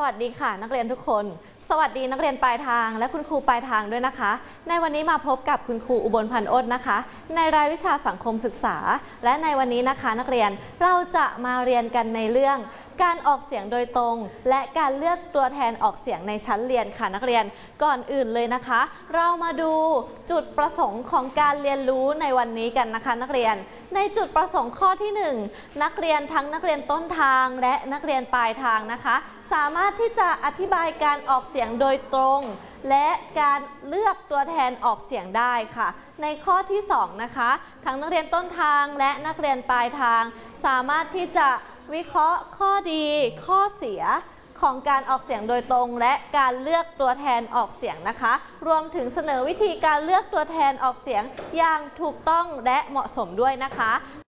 วัสดีค่ะนักเรียนทุกคนสวัสดีนักเรียนปลายทางและคุณครูปลายทางด้วยนะคะในวันนี้มาพบกับคุณครูอุบลพันธ์อ้นนะคะในรายวิชาสังคมศึกษาและในวันนี้นะคะนักเรียนเราจะมาเรียนกันในเรื่องการออกเสียงโดยตรงและการเลือกตัวแทนออกเสียงในชั้นเรียนค่ะนักเรียนก่อนอื่นเลยนะคะเรามาดูจุดประสงค์ของการเรียนรู้ในวันนี้กันนะคะนักเรียนในจุดประสงค์ข้อที่1นักเรียนทั้งนักเรียนต้นทางและนักเรียนปลายทางนะคะสามารถที่จะอธิบายการออกเสียงโดยตรงและการเลือกตัวแทนออกเสียงได้ค่ะในข้อที่2นะคะทั้งนักเรียนต้นทางและนักเรียนปลายทางสามารถที่จะวิเคราะห์ข้อดีข้อเสียของการออกเสียงโดยตรงและการเลือกตัวแทนออกเสียงนะคะรวมถึงเสนอวิธีการเลือกตัวแทนออกเสียงอย่างถูกต้องและเหมาะสมด้วยนะคะ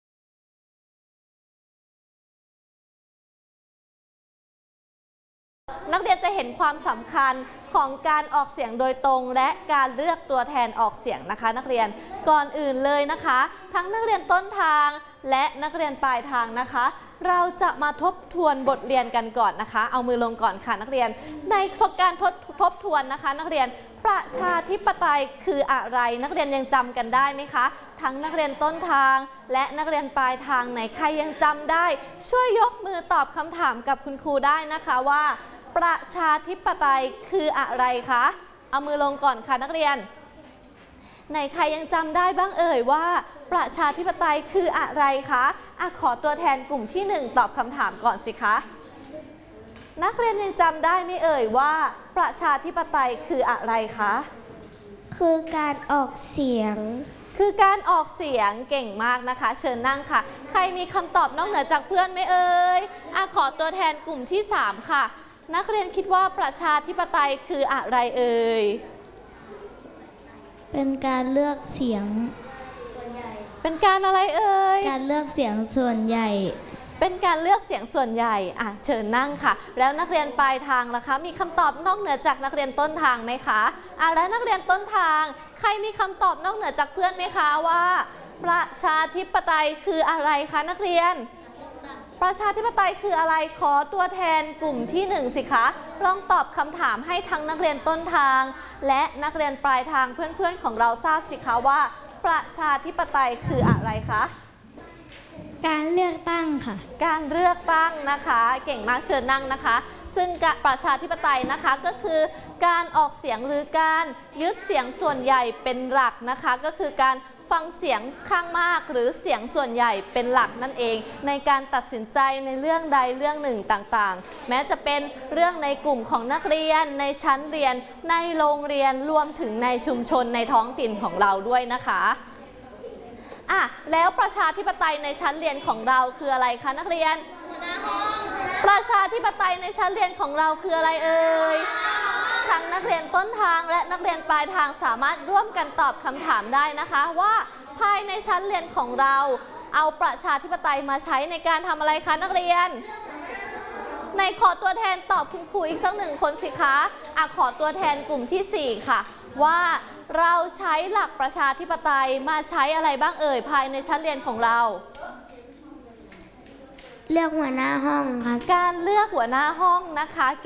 นักเรียนจะเห็นความสำคัญของการออกเสียงโดยตรงและการเลือกตัวแทนออกเสียงนะคะนักเรียนก่อนอื่นเลยนะคะทั้งนักเรียนต้นทางและนักเรียนปลายทางนะคะเราจะมาทบทวนบทเรียนกันก่อนนะคะเอามือลงก่อนค่ะนักเรียนในการทบทวนนะคะนักเรียนประชาธิปไตยคืออะไรนักเรียนยังจำกันได้ไหมคะทั้งนักเรียนต้นทางและนักเรียนปลายทางไหนใครยังจำได้ช่วยยกมือตอบคำถามกับคุณครูได้นะคะว่าประชาธิปไตยคืออะไรคะเอามือลงก่อนค่ะนักเรียนไหนใครยังจำได้บ้างเอ่ยว่าประชาธิปไตยคืออะไรคะขอตัวแทนกลุ่มที่1ตอบคำถามก่อนสิคะนักเรียนยังจำได้ไหมเอ่ยว่าประชาธิปไตยคืออะไรคะคือการออกเสียงคือการออกเสียงเก่งมากนะคะเชิญนั่งค่ะใครมีคำตอบนอกเหนือจากเพื่อนไหมเอ่ยขอตัวแทนกลุ่มที่3ค่ะนักเรียนคิดว่าประชาธิปไตยคืออะไรเอ่ยเป็นการเลือกเสียงเป็นการอะไรเอ่ยการเลือกเสียงส่วนใหญ่เป็นการเลือกเสียงส่วนใหญ่เชิญนั่งค่ะแล้วนักเรียนปลายทางล่ะคะมีคำตอบนอกเหนือจากนักเรียนต้นทางไหมคะแล้วนักเรียนต้นทางใครมีคำตอบนอกเหนือจากเพื่อนไหมคะว่าประชาธิปไตยคืออะไรคะนักเรียนประชาธิปไตยคืออะไรขอตัวแทนกลุ่มที่1สิคะลองตอบคำถามให้ทั้งนักเรียนต้นทางและนักเรียนปลายทางเพื่อนๆของเราทราบสิคะว่าประชาธิปไตยคืออะไรคะการเลือกตั้งค่ะการเลือกตั้งนะคะเก่งมากเชิญนั่งนะคะซึ่งประชาธิปไตยนะคะก็คือการออกเสียงหรือการยึดเสียงส่วนใหญ่เป็นหลักนะคะก็คือการฟังเสียงข้างมากหรือเสียงส่วนใหญ่เป็นหลักนั่นเองในการตัดสินใจในเรื่องใดเรื่องหนึ่งต่างๆแม้จะเป็นเรื่องในกลุ่มของนักเรียนในชั้นเรียนในโรงเรียนรวมถึงในชุมชนในท้องถิ่นของเราด้วยนะคะแล้วประชาธิปไตยในชั้นเรียนของเราคืออะไรคะนักเรียนประชาธิปไตยในชั้นเรียนของเราคืออะไรเอ่ยทั้งนักเรียนต้นทางและนักเรียนปลายทางสามารถร่วมกันตอบคำถามได้นะคะว่าภายในชั้นเรียนของเราเอาประชาธิปไตยมาใช้ในการทำอะไรคะนักเรียนในขอตัวแทนตอบคุณครูอีกสัก1คนสิคะขอตัวแทนกลุ่มที่4ค่ะว่าเราใช้หลักประชาธิปไตยมาใช้อะไรบ้างเอ่ยภายในชั้นเรียนของเราเลือกหัวหน้าห้องครับการเลือกหัวหน้าห้องนะคะ